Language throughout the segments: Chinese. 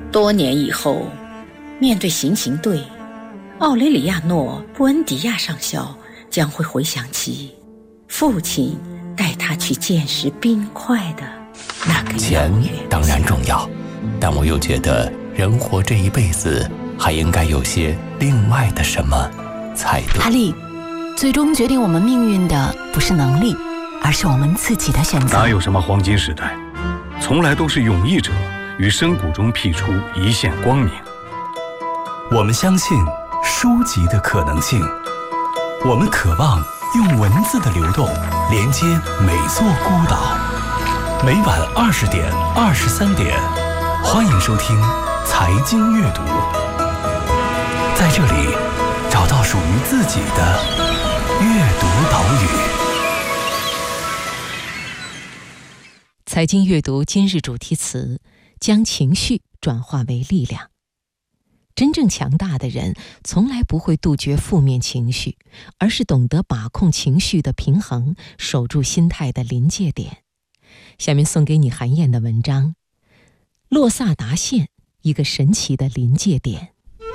多年以后，面对行刑队，奥雷里亚诺·布恩迪亚上校将会回想起父亲带他去见识冰块的那个钱当然重要，但我又觉得人活这一辈子还应该有些另外的什么才对。 阿丽，最终决定我们命运的不是能力，而是我们自己的选择。 哪有什么黄金时代，从来都是勇毅者于深谷中辟出一线光明。 我们相信书籍的可能性，我们渴望用文字的流动连接每座孤岛。每晚20点、23点，欢迎收听财经阅读，在这里找到属于自己的阅读岛屿。 财经阅读今日主题词：将情绪转化为力量。真正强大的人从来不会杜绝负面情绪，而是懂得把控情绪的平衡，守住心态的临界点。下面送给你韩燕的文章《洛萨达县：一个神奇的临界点》。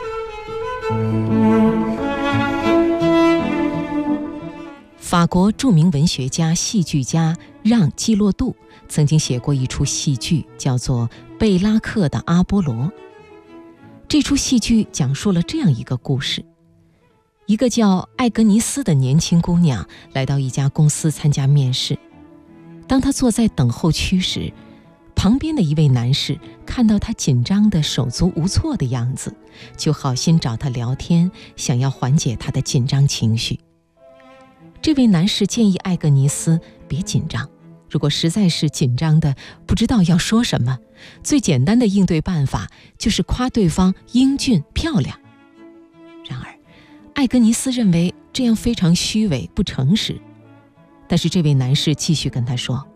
法国著名文学家、戏剧家让·基洛杜曾经写过一出戏剧，叫做《贝拉克的阿波罗》。这出戏剧讲述了这样一个故事：一个叫艾格尼斯的年轻姑娘来到一家公司参加面试。当她坐在等候区时，旁边的一位男士看到她紧张的手足无措的样子，就好心找她聊天，想要缓解她的紧张情绪。这位男士建议艾格尼斯别紧张，如果实在是紧张的不知道要说什么，最简单的应对办法就是夸对方英俊漂亮。然而，艾格尼斯认为这样非常虚伪不诚实。但是这位男士继续跟他说：